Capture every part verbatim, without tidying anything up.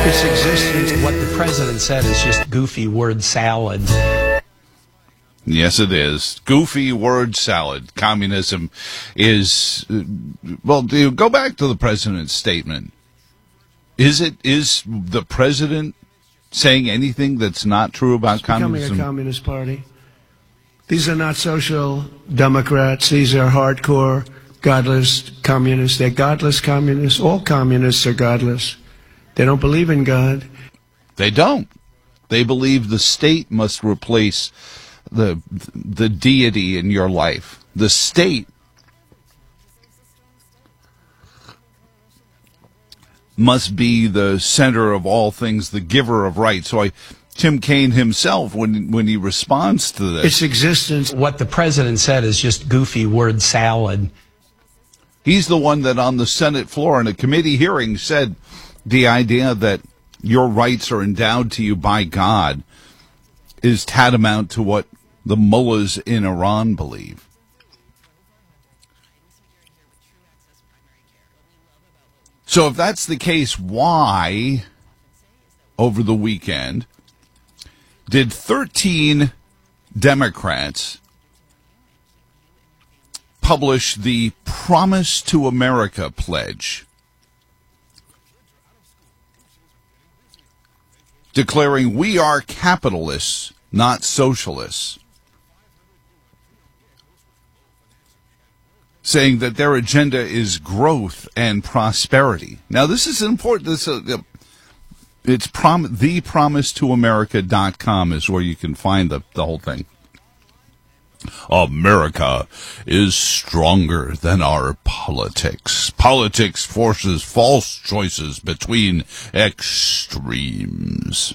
its existence. What the president said is just goofy word salad. Yes, it is. Goofy word salad. Communism is, uh, well, do go back to the president's statement. Is it, is the president saying anything that's not true about it's becoming communism? Becoming a communist party. These are not social democrats. These are hardcore, godless communists. They're godless communists. All communists are godless. They don't believe in God. They don't. They believe the state must replace the the deity in your life. The state must be the center of all things, the giver of rights. So I, Tim Kaine himself, when when he responds to this, its existence. What the president said is just goofy word salad. He's the one that on the Senate floor in a committee hearing said the idea that your rights are endowed to you by God is tantamount to what the mullahs in Iran believe. So if that's the case, why, over the weekend, did thirteen Democrats publish the Promise to America pledge, declaring we are capitalists, not socialists, saying that their agenda is growth and prosperity? Now, this is important. This, uh, it's prom- the promise to america dot com is where you can find the, the whole thing. America is stronger than our politics. Politics forces false choices between extremes.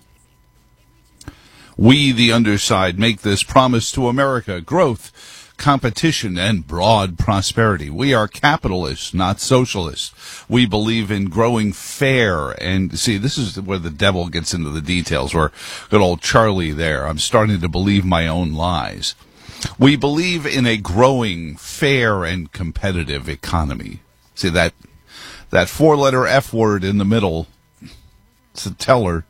We, the underside, make this promise to America: growth, competition, and broad prosperity. We are capitalists, not socialists. We believe in growing fair. And see, this is where the devil gets into the details, where good old Charlie there, I'm starting to believe my own lies. We believe in a growing, fair, and competitive economy. See, that that four-letter F word in the middle, it's a teller.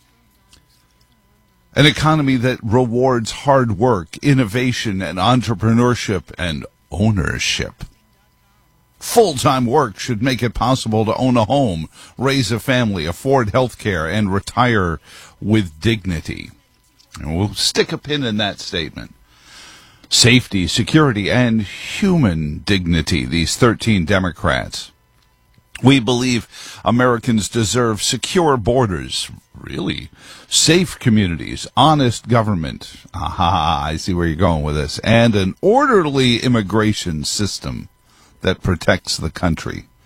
An economy that rewards hard work, innovation, and entrepreneurship and ownership. Full-time work should make it possible to own a home, raise a family, afford health care, and retire with dignity. And we'll stick a pin in that statement. Safety, security, and human dignity, these thirteen Democrats. We believe Americans deserve secure borders, really, safe communities, honest government, aha, I see where you're going with this, and an orderly immigration system that protects the country.